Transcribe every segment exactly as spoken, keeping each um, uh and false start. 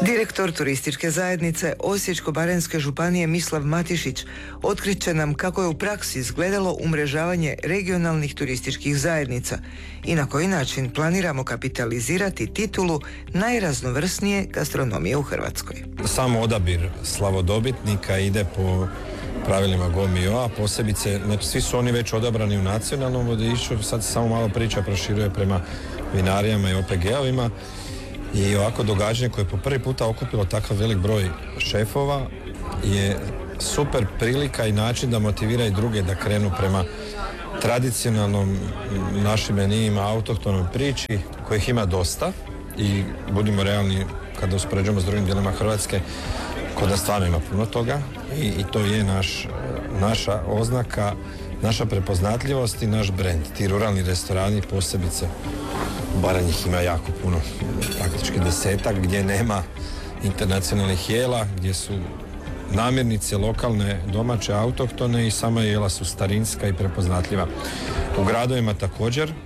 Direktor turističke zajednice Osječko-baranjske županije Mislav Matišić otkriće nam kako je u praksi izgledalo umrežavanje regionalnih turističkih zajednica i na koji način planiramo kapitalizirati titulu najraznovrsnije gastronomije u Hrvatskoj. Sam odabir slavodobitnika ide po pravilima G O M I O A, posebice, znači svi su oni već odabrani u nacionalnom vodiču, sad se samo malo priča proširuje prema vinarijama i O P G-ovima. I ovako događanje koje je po prvi puta okupilo takav velik broj šefova je super prilika i način da motivira i druge da krenu prema tradicionalnom našim menijima, autohtonoj priči kojih ima dosta i budimo realni kada uspoređujemo s drugim dijelima Hrvatske, kod nas stvarno ima puno toga i, i to je naš, naša oznaka, naša prepoznatljivost i naš brend. Ti ruralni restorani posebice u Baranji ih ima jako puno, praktički desetak, gdje nema internacionalnih jela, gdje su namirnice lokalne, domaće, autohtone i sama jela su starinska i prepoznatljiva. U gradovima također, e,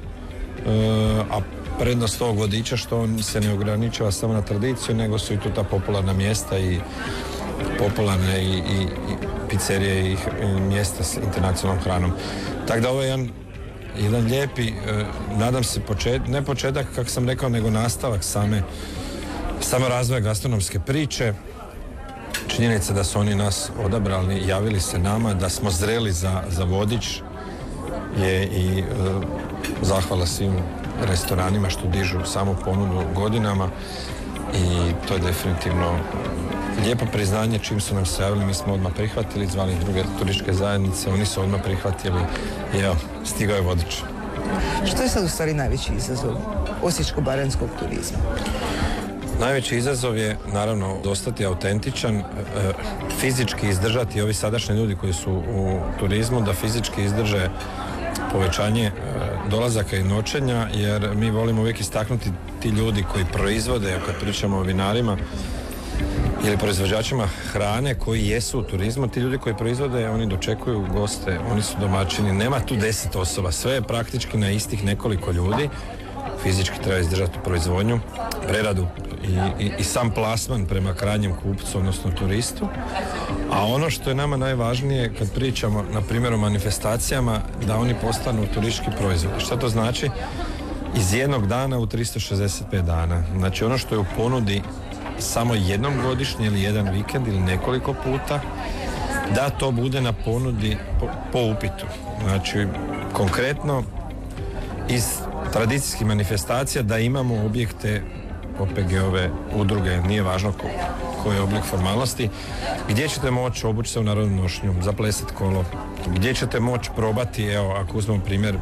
a prednost ovog vodiča što on se ne ograničava samo na tradiciju, nego su i tu ta popularna mjesta i popularne i, i, i pizzerije i, i mjesta s internacionalnom hranom. Tako da ovo je jedan jedan lijepi, eh, nadam se, počet, ne početak, kako sam rekao, nego nastavak same, samo razvoja gastronomske priče. Činjenica da su oni nas odabrali, javili se nama, da smo zreli za, za vodič je i eh, zahvala svim restoranima što dižu samu ponudu godinama i to je definitivno lijepo priznanje. Čim su nam se javili, mi smo odmah prihvatili, zvali druge turističke zajednice, oni su odmah prihvatili i evo, stigao je vodič. Što je sad u stvari najveći izazov osječko-baranjskog turizma? Najveći izazov je naravno ostati autentičan, fizički izdržati ovi sadašnji ljudi koji su u turizmu, da fizički izdrže povećanje dolazaka i noćenja, jer mi volimo uvijek istaknuti ti ljudi koji proizvode, kad pričamo o vinarima ili proizvođačima hrane koji jesu u turizmu, ti ljudi koji proizvode, oni dočekuju goste, oni su domaćini, nema tu deset osoba, sve je praktički na istih nekoliko ljudi, fizički treba izdržati proizvodnju, preradu i, i, i sam plasman prema krajnjem kupcu, odnosno turistu. A ono što je nama najvažnije kad pričamo, na primjer, o manifestacijama, da oni postanu turistički proizvodi. Šta to znači? Iz jednog dana u tristo šezdeset pet dana. Znači ono što je u ponudi samo jednom godišnje ili jedan vikend ili nekoliko puta, da to bude na ponudi po, po upitu. Znači, konkretno iz tradicijskih manifestacija da imamo objekte, O P G-ove, udruge, nije važno ko, koji je oblik formalnosti, gdje ćete moći obući se u narodnu nošnju, zaplesati kolo, gdje ćete moći probati, evo, ako uzmemo primjer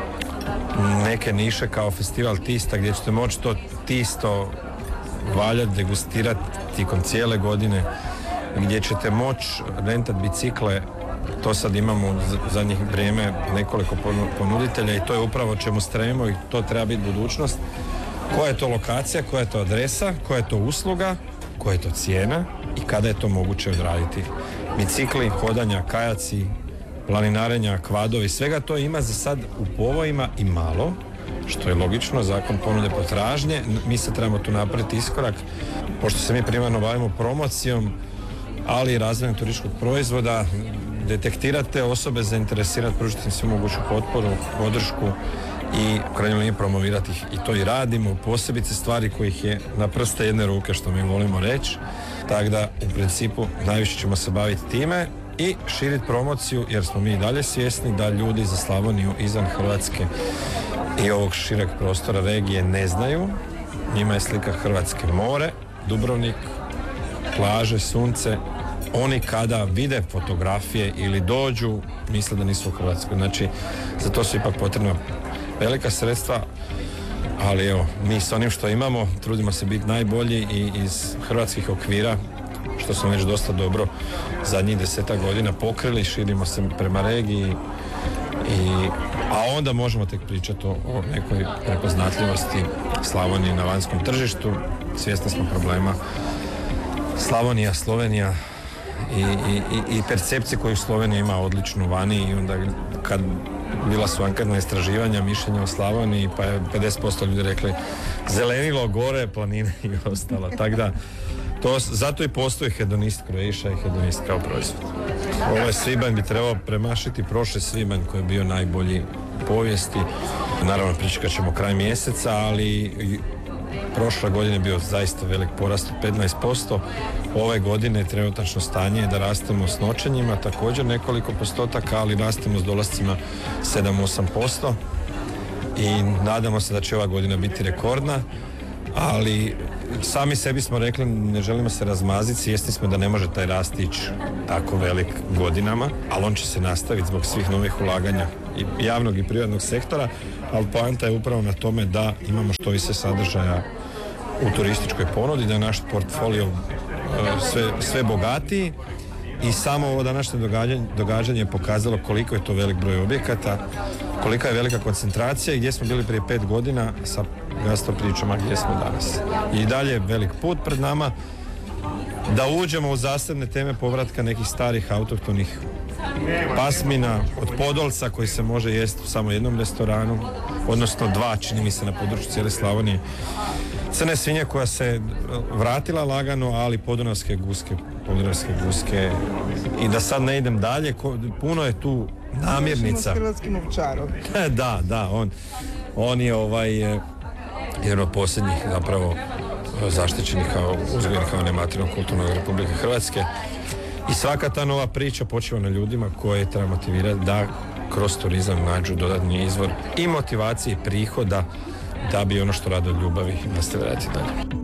neke niše kao festival tista, gdje ćete moći to tisto valjati, degustirati tijekom cijele godine, gdje ćete moći rentati bicikle. To sad imamo u zadnjih vrijeme nekoliko ponuditelja i to je upravo čemu stremimo i to treba biti budućnost. Koja je to lokacija, koja je to adresa, koja je to usluga, koja je to cijena i kada je to moguće odraditi. Bicikli, hodanja, kajaci, planinarenja, kvadovi, svega to ima za sad u povojima i malo, što je logično, zakon ponude potražnje. Mi se trebamo tu napraviti iskorak, pošto se mi primarno bavimo promocijom, ali i razvojem turističkog proizvoda, detektirate osobe, zainteresirati, pružiti im svu moguću potporu, podršku i u krajnjoj liniji promovirati ih. I to i radimo, posebice stvari kojih je na prste jedne ruke, što mi volimo reći. Tako da, u principu, najviše ćemo se baviti time i širiti promociju, jer smo mi i dalje svjesni da ljudi za Slavoniju izvan Hrvatske i ovog šireg prostora regije ne znaju. Njima je slika Hrvatske more, Dubrovnik, plaže, sunce. Oni kada vide fotografije ili dođu, misle da nisu u Hrvatskoj. Znači, za to su ipak potrebna velika sredstva, ali evo, mi s onim što imamo trudimo se biti najbolji i iz hrvatskih okvira, što smo već dosta dobro zadnjih desetak godina pokrili, širimo se prema regiji, i, a onda možemo tek pričati o, o nekoj prepoznatljivosti Slavonije na vanjskom tržištu. Svjesni smo problema Slavonija, Slovenija i, i, i percepcije koju Slovenija ima odličnu vani i onda kad bila su anketna istraživanja, mišljenja o Slavoniji, pa je pedeset posto ljudi rekli zelenilo, gore, planine i ostalo. Tako da, to, zato i postoji Hedonist Croatia i Hedonist kao proizvod. Ovaj svibanj bi trebao premašiti prošli svibanj koji je bio najbolji u povijesti. Naravno, pričekat ćemo kraj mjeseca, ali prošle godine je bio zaista velik porast od petnaest posto. Ove godine trenutačno stanje je da rastemo s noćenjima, također nekoliko postotaka, ali rastemo s dolascima sedam do osam posto i nadamo se da će ova godina biti rekordna, ali sami sebi smo rekli ne želimo se razmaziti, svjesni smo da ne može taj rast ići tako velik godinama, ali on će se nastaviti zbog svih novih ulaganja i javnog i privatnog sektora, ali poanta je upravo na tome da imamo što više sadržaja u turističkoj ponudi, da je naš portfolio sve, sve bogatiji i samo ovo današnje događanje, događanje je pokazalo koliko je to velik broj objekata, kolika je velika koncentracija i gdje smo bili prije pet godina sa gastro pričama gdje smo danas. I dalje je velik put pred nama da uđemo u zasebne teme povratka nekih starih autohtonih pasmina od podolca koji se može jesti u samo jednom restoranu, odnosno dva, čini mi se, na području cijele Slavonije. Crne svinje koja se vratila lagano, ali podunavske guske, podunavske guske. I da sad ne idem dalje, ko, puno je tu namirnica. S hrvatskim ovčarom. Da, da, on, on je ovaj, jedan od posljednjih zapravo zaštićenih kao uzgojenih kao nematerijalnog kulturnog Republike Hrvatske. I svaka ta nova priča počiva na ljudima koje treba motivirati da kroz turizam nađu dodatni izvor i motivacije i prihoda da bi ono što rade od ljubavi nastavili raditi dalje.